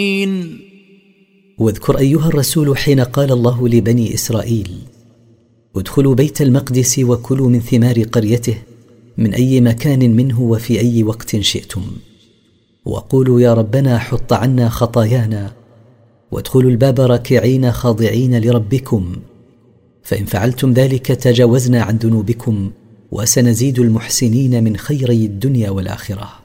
واذكر أيها الرسول حين قال الله لبني إسرائيل: ادخلوا بيت المقدس وكلوا من ثمار قريته من أي مكان منه وفي أي وقت شئتم، وقولوا يا ربنا حط عنا خطايانا، وادخلوا الباب راكعين خاضعين لربكم، فإن فعلتم ذلك تجاوزنا عن ذنوبكم، وسنزيد المحسنين من خيري الدنيا والآخرة.